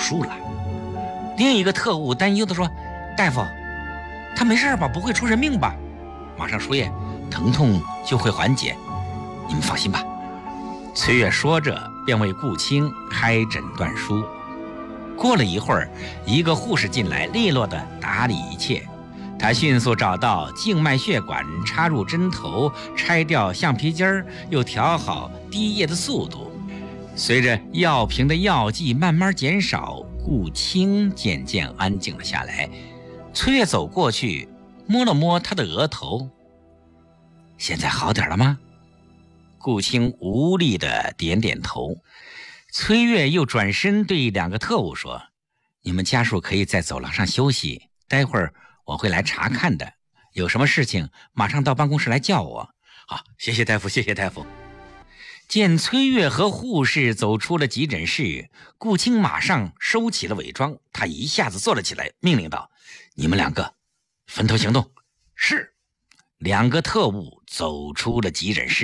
术了。另一个特务担忧地说：“大夫，他没事吧？不会出人命吧？马上输液，疼痛就会缓解，你们放心吧。”崔月说着便为顾青开诊断书。过了一会儿，一个护士进来，利落地打理一切。他迅速找到静脉血管，插入针头，拆掉橡皮筋儿，又调好滴液的速度。随着药瓶的药剂慢慢减少，顾青渐渐安静了下来。崔月走过去，摸了摸他的额头。现在好点了吗？顾青无力地点点头。崔月又转身对两个特务说：“你们家属可以在走廊上休息，待会儿我会来查看的，有什么事情马上到办公室来叫我。”“好，谢谢大夫，谢谢大夫。”见崔月和护士走出了急诊室，顾青马上收起了伪装，他一下子坐了起来，命令道：“你们两个分头行动。”“是。”两个特务走出了急诊室。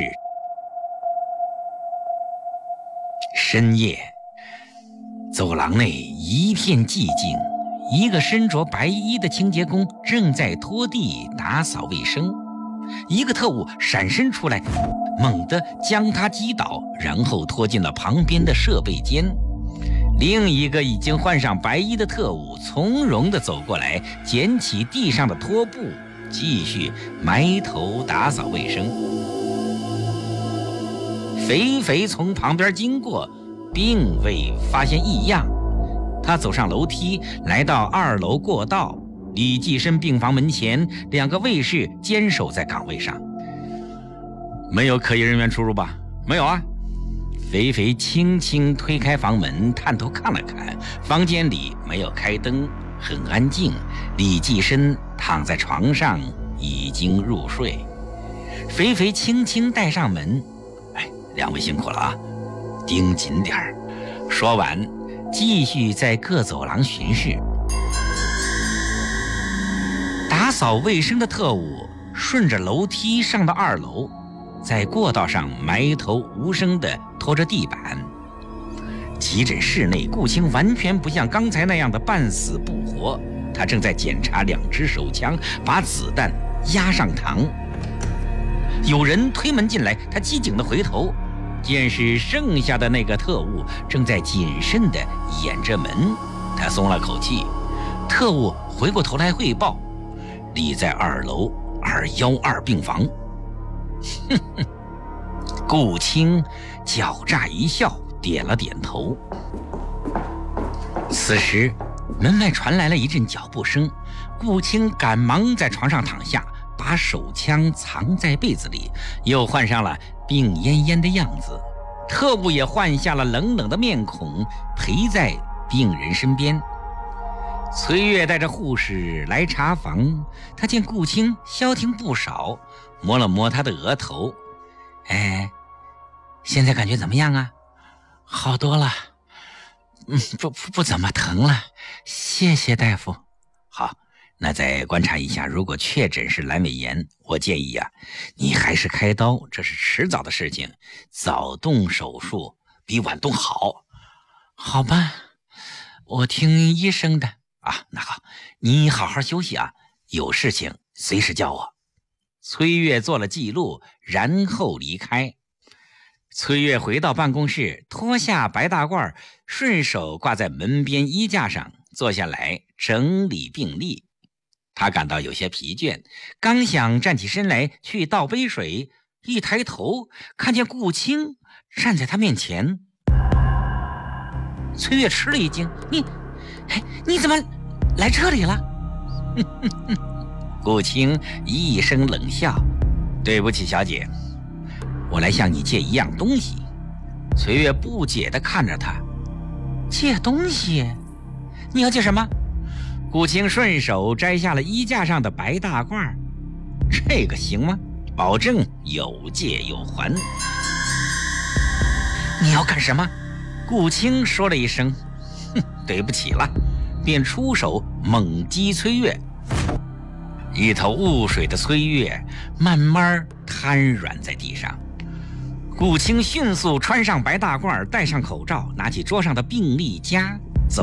深夜，走廊内一片寂静，一个身着白衣的清洁工正在拖地打扫卫生。一个特务闪身出来，猛地将他击倒，然后拖进了旁边的设备间。另一个已经换上白衣的特务从容地走过来，捡起地上的拖布，继续埋头打扫卫生。肥肥从旁边经过，并未发现异样。他走上楼梯，来到2楼过道，李济深病房门前，两个卫士坚守在岗位上。“没有可疑人员出入吧？”“没有啊。”肥肥轻轻推开房门，探头看了看，房间里没有开灯，很安静。李济深躺在床上，已经入睡。肥肥轻轻带上门：“两位辛苦了啊，盯紧点儿。”说完，继续在各走廊巡视。打扫卫生的特务顺着楼梯上到2楼，在过道上埋头无声地拖着地板。急诊室内，顾青完全不像刚才那样的半死不活，他正在检查2支手枪，把子弹压上膛。有人推门进来，他机警地回头，见是剩下的那个特务正在谨慎地掩着门，他松了口气。特务回过头来汇报：“立在2楼212病房。”顾青狡诈一笑，点了点头。此时门外传来了一阵脚步声，顾青赶忙在床上躺下，把手枪藏在被子里，又换上了病恹恹的样子。特务也换下了冷冷的面孔，陪在病人身边。崔月带着护士来查房，他见顾青消停不少，摸了摸他的额头：“现在感觉怎么样啊？”“好多了，不怎么疼了，谢谢大夫。”“好，那再观察一下，如果确诊是阑尾炎，我建议你还是开刀，这是迟早的事情，早动手术比晚动好。”“好吧，我听医生的。”“那好，你好好休息有事情随时叫我。”崔月做了记录，然后离开。崔月回到办公室，脱下白大褂，顺手挂在门边衣架上，坐下来整理病历。他感到有些疲倦，刚想站起身来去倒杯水，一抬头看见顾青站在他面前。崔月吃了一惊：“你怎么来这里了？”顾青一声冷笑：“对不起，小姐，我来向你借一样东西。”崔月不解地看着他：“借东西？你要借什么？”顾青顺手摘下了衣架上的白大褂：“这个行吗？保证有借有还。”“你要干什么？”顾青说了一声：“对不起了。”便出手猛击崔月。一头雾水的崔月慢慢瘫软在地上。顾青迅速穿上白大褂，戴上口罩，拿起桌上的病历夹，